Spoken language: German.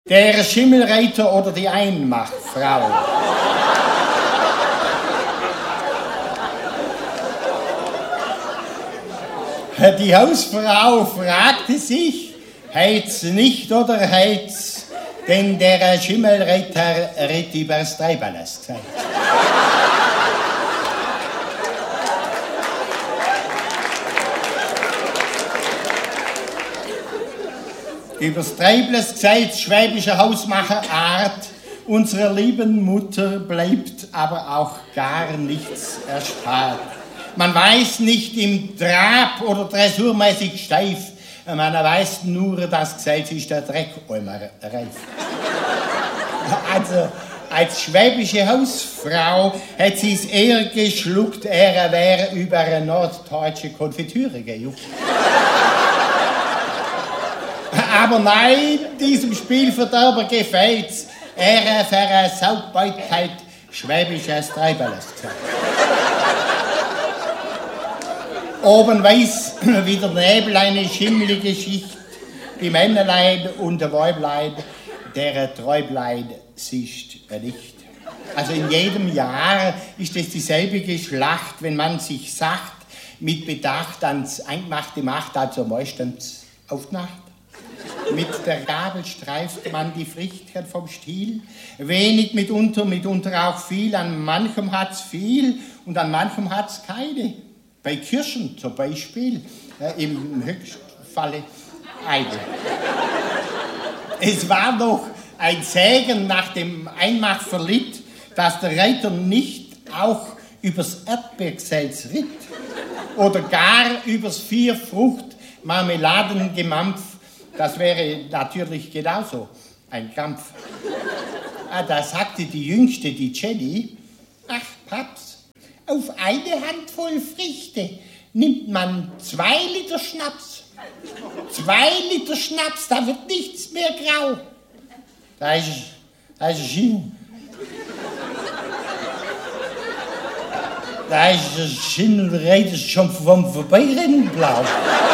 Der Schimmelreiter oder die Einmachfrau. Die Hausfrau fragte sich, heit's nicht oder heit's, denn der Schimmelreiter ritt übers Treiballast. Übers Treiblers gesagt, schwäbische Hausmacherart unserer lieben Mutter bleibt aber auch gar nichts erspart. Man weiß nicht im Trab oder dressurmäßig steif, man weiß nur, dass gesagt ist der Dreck einmal reif. Also, als schwäbische Hausfrau hätte sie es eher geschluckt, er wäre über eine norddeutsche Konfitüre gejuckt. Aber nein, diesem Spielverderber gefällt's. Er Versaugbeutheit schwäbisches Treiballast. Oben weiß wie der Nebel eine schimmelige Schicht, die Männerlein und der Weiblein, der Träublein sicht Licht. Also in jedem Jahr ist es dieselbe Schlacht, wenn man sich sagt, mit Bedacht ans Eingemachte macht, also meistens auf die Nacht. Mit der Gabel streift man die Frichtchen vom Stiel, wenig mitunter auch viel, an manchem hat's viel und an manchem hat's keine. Bei Kirschen zum Beispiel, im Höchstfalle eine. Es war doch ein Sägen nach dem Einmachverlitt, dass der Reiter nicht auch übers Erdbeergeselz ritt oder gar übers Vierfrucht-Marmeladengemampf. Das wäre natürlich genauso ein Krampf. Da sagte die Jüngste, die Jenny, ach Paps, auf eine Handvoll Früchte nimmt man 2 Liter Schnaps. 2 Liter Schnaps, da wird nichts mehr grau. Da ist der Schimmelreiter schon vom Vorbeirennen blau.